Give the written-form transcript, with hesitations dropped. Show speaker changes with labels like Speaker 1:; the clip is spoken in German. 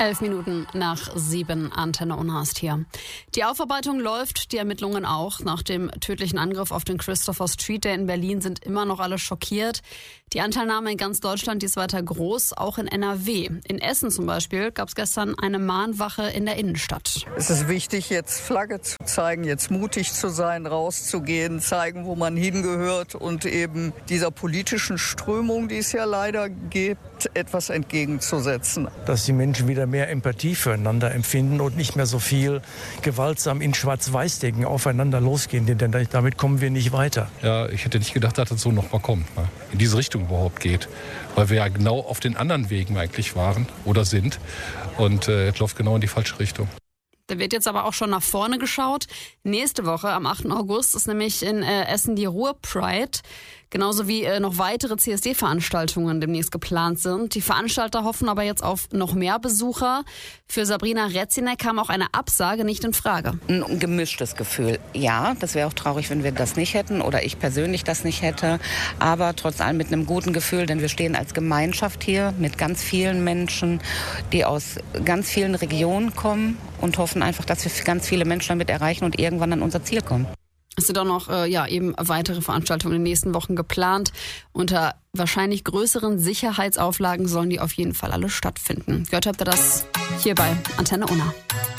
Speaker 1: 6:11 Antenne Unna ist hier. Die Aufarbeitung läuft, die Ermittlungen auch. Nach dem tödlichen Angriff auf den Christopher Street Day in Berlin sind immer noch alle schockiert. Die Anteilnahme in ganz Deutschland, die ist weiter groß, auch in NRW. In Essen zum Beispiel gab es gestern eine Mahnwache in der Innenstadt.
Speaker 2: Es ist wichtig, jetzt Flagge zu zeigen, jetzt mutig zu sein, rauszugehen, zeigen, wo man hingehört und eben dieser politischen Strömung, die es ja leider gibt, etwas entgegenzusetzen.
Speaker 3: Dass die Menschen wieder mehr Empathie füreinander empfinden und nicht mehr so viel gewaltsam in Schwarz-Weiß-Denken aufeinander losgehen, denn damit kommen wir nicht weiter.
Speaker 4: Ja, ich hätte nicht gedacht, dass das so nochmal kommt, in diese Richtung überhaupt geht, weil wir ja genau auf den anderen Wegen eigentlich waren oder sind und es läuft genau in die falsche Richtung.
Speaker 1: Da wird jetzt aber auch schon nach vorne geschaut. Nächste Woche, am 8. August, ist nämlich in Essen die Ruhr-Pride. Genauso wie noch weitere CSD-Veranstaltungen demnächst geplant sind. Die Veranstalter hoffen aber jetzt auf noch mehr Besucher. Für Sabrina Retzinek kam auch eine Absage nicht in Frage.
Speaker 5: Ein gemischtes Gefühl. Ja, das wäre auch traurig, wenn wir das nicht hätten oder ich persönlich das nicht hätte. Aber trotz allem mit einem guten Gefühl, denn wir stehen als Gemeinschaft hier mit ganz vielen Menschen, die aus ganz vielen Regionen kommen und hoffen einfach, dass wir ganz viele Menschen damit erreichen und irgendwann an unser Ziel kommen.
Speaker 1: Es sind auch noch eben weitere Veranstaltungen in den nächsten Wochen geplant. Unter wahrscheinlich größeren Sicherheitsauflagen sollen die auf jeden Fall alle stattfinden. Gehört habt ihr das hier bei Antenne Unna.